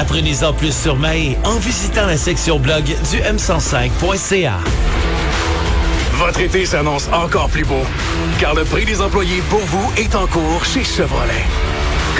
Apprenez-en plus sur Mahé en visitant la section blog du m105.ca. Votre été s'annonce encore plus beau, car le prix des employés pour vous est en cours chez Chevrolet.